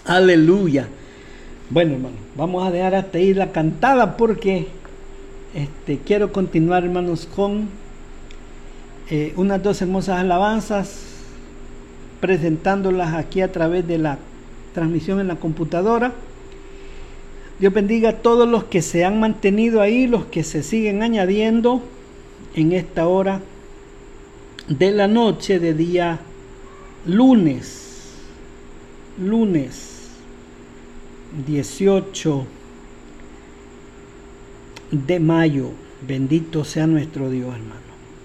Aleluya. Bueno, hermano, vamos a dejar hasta ahí la cantada porque quiero continuar, hermanos, con unas dos hermosas alabanzas, presentándolas aquí a través de la transmisión en la computadora. Dios bendiga a todos los que se han mantenido ahí, los que se siguen añadiendo en esta hora de la noche de día lunes 18 de mayo. Bendito sea nuestro Dios, hermano.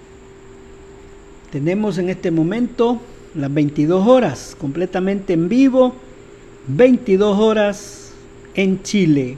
Tenemos en este momento las 22 horas completamente en vivo, 22 horas en Chile.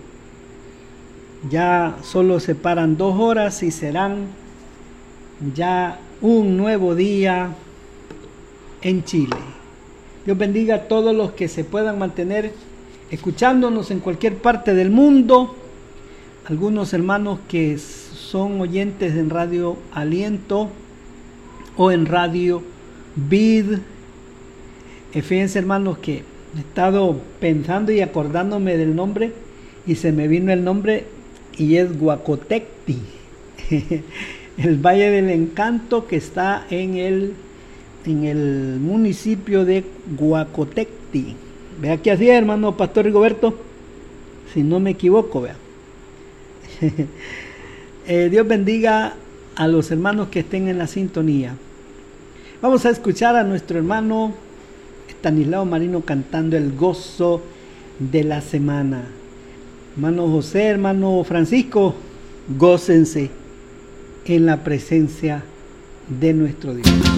Ya solo separan 2 horas y serán ya un nuevo día en Chile. Dios bendiga a todos los que se puedan mantener escuchándonos en cualquier parte del mundo. Algunos hermanos que son oyentes en Radio Aliento o en Radio Vid. Fíjense, hermanos, que he estado pensando y acordándome del nombre y se me vino el nombre y es Guacotecti. El Valle del Encanto, que está en el municipio de Guacotecti. Vea que así es, hermano Pastor Rigoberto, si no me equivoco, vea. Dios bendiga a los hermanos que estén en la sintonía. Vamos a escuchar a nuestro hermano Estanislao Marino cantando el gozo de la semana. Hermano José, hermano Francisco, gócense en la presencia de nuestro Dios.